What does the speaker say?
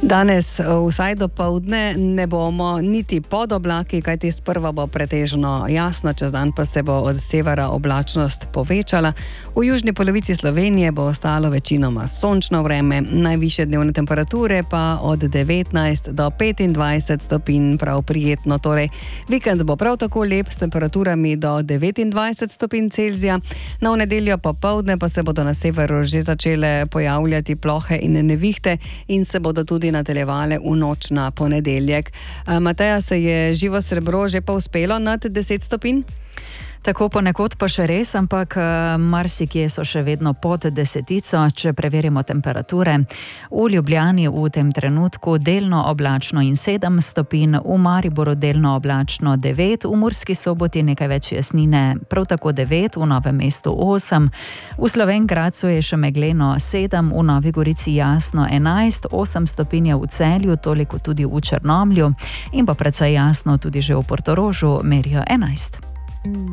Danes vsaj do povdne ne bomo niti pod oblaki, kajti sprva bo pretežno jasno, čez dan pa se bo od severa oblačnost povečala. V južni polovici Slovenije bo ostalo večinoma sončno vreme, najvišje dnevne temperature pa od 19 do 25 stopinj, prav prijetno. Torej, vikend bo prav tako lep s temperaturami do 29 stopinj Celzija. Na v nedeljo popovdne pa se bodo na severu že začele pojavljati plohe in nevihte in se bodo tudi nadaljevale v noč na ponedeljek. Mateja, se je živo srebro že pa uspelo nad 10 stopinj? Tako ponekod pa še res, ampak marsikje so še vedno pod 10, če preverimo temperature. V Ljubljani v tem trenutku delno oblačno in 7 stopinj, v Mariboru delno oblačno 9, v Murski Soboti nekaj več jasnine, prav tako 9, v Novem mestu 8, v Slovenj Gradcu je še megleno 7, v Novi Gorici jasno 11, 8 stopinj v Celju, toliko tudi v Črnomlju in pa precej jasno tudi že v Portorožu merijo 11.